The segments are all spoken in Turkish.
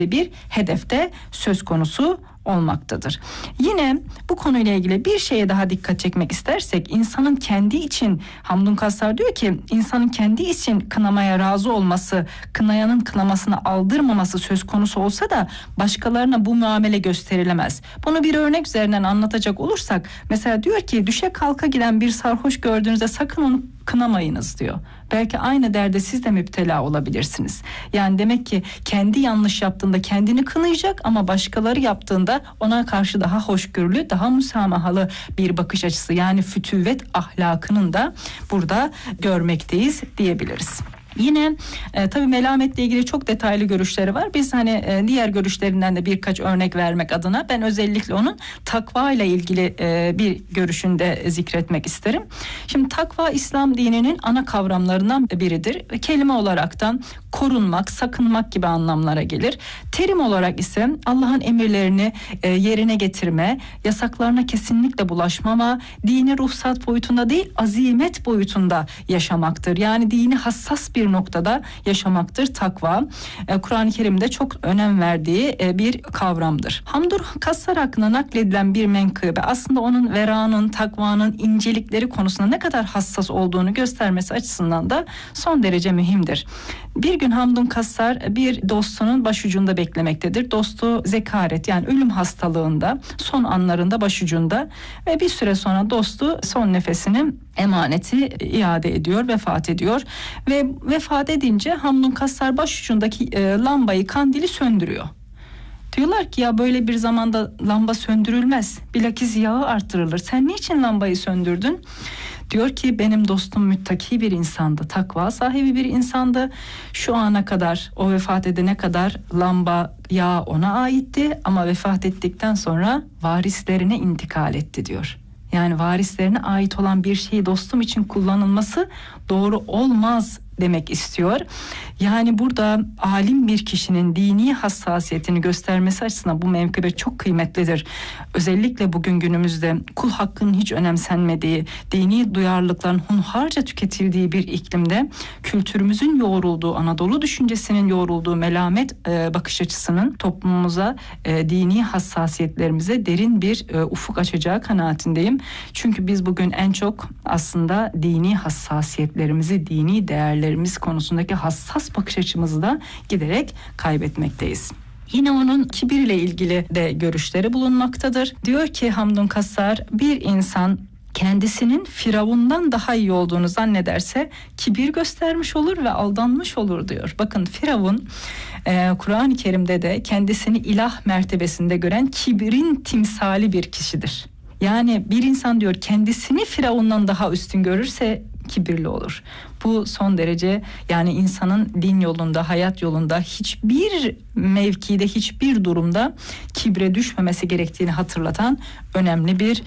bir hedefte söz konusu olmaktadır. Yine bu konuyla ilgili bir şeye daha dikkat çekmek istersek, insanın kendi için, Hamdun Kassar diyor ki insanın kendi için kınamaya razı olması, kınayanın kınamasını aldırmaması söz konusu olsa da başkalarına bu muamele gösterilemez. Bunu bir örnek üzerinden anlatacak olursak, mesela diyor ki düşe kalka giden bir sarhoş gördüğünüzde sakın onu kınamayınız diyor. Belki aynı derde siz de müptela olabilirsiniz. Yani demek ki kendi yanlış yaptığında kendini kınayacak ama başkaları yaptığında ona karşı daha hoşgörülü, daha müsamahalı bir bakış açısı, yani fütüvvet ahlakının da burada görmekteyiz diyebiliriz. Yine tabii melametle ilgili çok detaylı görüşleri var. Biz diğer görüşlerinden de birkaç örnek vermek adına ben özellikle onun takva ile ilgili bir görüşünde zikretmek isterim. Şimdi takva İslam dininin ana kavramlarından biridir. Kelime olaraktan korunmak, sakınmak gibi anlamlara gelir. Terim olarak ise Allah'ın emirlerini yerine getirme, yasaklarına kesinlikle bulaşmama, dini ruhsat boyutunda değil azimet boyutunda yaşamaktır. Yani dini hassas bir noktada yaşamaktır takva. Kur'an-ı Kerim'de çok önem verdiği bir kavramdır. Hamdun Kassar hakkında nakledilen bir menkıbe aslında onun veranın, takvanın incelikleri konusunda ne kadar hassas olduğunu göstermesi açısından da son derece mühimdir. Bir gün Hamdun Kassar bir dostunun başucunda beklemektedir. Dostu zekaret, yani ölüm hastalığında, son anlarında başucunda ve bir süre sonra dostu son nefesini, emaneti iade ediyor, vefat ediyor ve vefat edince Hamdun Kassar başucundaki lambayı, kandili söndürüyor. Diyorlar ki ya böyle bir zamanda lamba söndürülmez, bilakis yağı arttırılır. Sen niçin lambayı söndürdün? Diyor ki benim dostum müttaki bir insandı, takva sahibi bir insandı. Şu ana kadar, o vefat edene kadar lamba, yağ ona aitti ama vefat ettikten sonra varislerine intikal etti diyor. Yani varislerine ait olan bir şeyi dostum için kullanılması doğru olmaz demek istiyor. Yani burada alim bir kişinin dini hassasiyetini göstermesi açısından bu menkıbe çok kıymetlidir. Özellikle bugün günümüzde kul hakkının hiç önemsenmediği, dini duyarlılıkların hunharca tüketildiği bir iklimde kültürümüzün yoğrulduğu, Anadolu düşüncesinin yoğrulduğu melamet bakış açısının toplumumuza, dini hassasiyetlerimize derin bir ufuk açacağı kanaatindeyim. Çünkü biz bugün en çok aslında dini hassasiyetlerimizi, dini değerlerimiz konusundaki hassas bakış açımızı da giderek kaybetmekteyiz. Yine onun kibirle ilgili de görüşleri bulunmaktadır. Diyor ki Hamdun Kassar, bir insan kendisinin Firavun'dan daha iyi olduğunu zannederse kibir göstermiş olur ve aldanmış olur diyor. Bakın Firavun Kur'an-ı Kerim'de de kendisini ilah mertebesinde gören kibrin timsali bir kişidir. Yani bir insan diyor kendisini Firavun'dan daha üstün görürse kibirli olur. Bu son derece, yani insanın din yolunda, hayat yolunda hiçbir mevkide, hiçbir durumda kibre düşmemesi gerektiğini hatırlatan önemli bir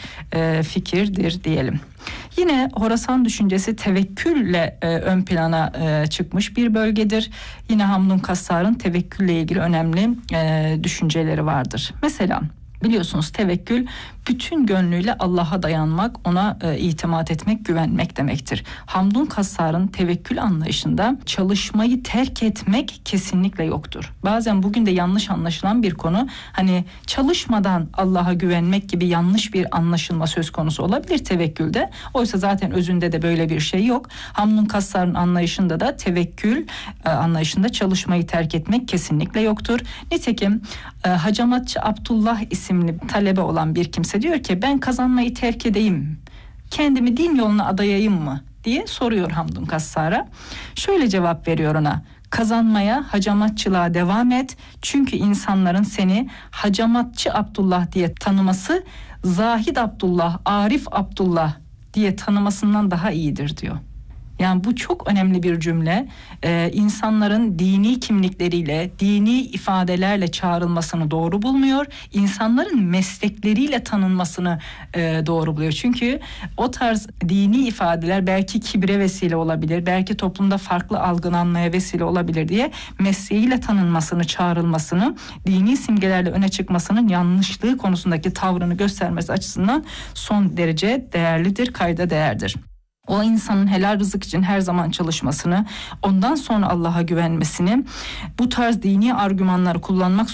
fikirdir diyelim. Yine Horasan düşüncesi tevekkülle ön plana çıkmış bir bölgedir. Yine Hamdun Kassar'ın tevekkülle ilgili önemli düşünceleri vardır. Mesela biliyorsunuz tevekkül bütün gönlüyle Allah'a dayanmak, ona itimat etmek, güvenmek demektir. Hamdun Kassar'ın tevekkül anlayışında çalışmayı terk etmek kesinlikle yoktur. Bazen bugün de yanlış anlaşılan bir konu, hani çalışmadan Allah'a güvenmek gibi yanlış bir anlaşılma söz konusu olabilir tevekkülde. Oysa zaten özünde de böyle bir şey yok. Hamdun Kassar'ın anlayışında da tevekkül anlayışında çalışmayı terk etmek kesinlikle yoktur. Nitekim Hacamatçı Abdullah isimli talebe olan bir kimse diyor ki ben kazanmayı terk edeyim, kendimi din yoluna adayayım mı diye soruyor Hamdun Kassar'a. Şöyle cevap veriyor ona: kazanmaya, hacamatçılığa devam et. Çünkü insanların seni Hacamatçı Abdullah diye tanıması Zahid Abdullah, Arif Abdullah diye tanımasından daha iyidir diyor. Yani bu çok önemli bir cümle. İnsanların dini kimlikleriyle, dini ifadelerle çağrılmasını doğru bulmuyor. İnsanların meslekleriyle tanınmasını doğru buluyor. Çünkü o tarz dini ifadeler belki kibre vesile olabilir, belki toplumda farklı algılanmaya vesile olabilir diye mesleğiyle tanınmasını, çağrılmasını, dini simgelerle öne çıkmasının yanlışlığı konusundaki tavrını göstermesi açısından son derece değerlidir, kayda değerdir. o insanın helal rızık için her zaman çalışmasını, ondan sonra Allah'a güvenmesini, bu tarz dini argümanları kullanmak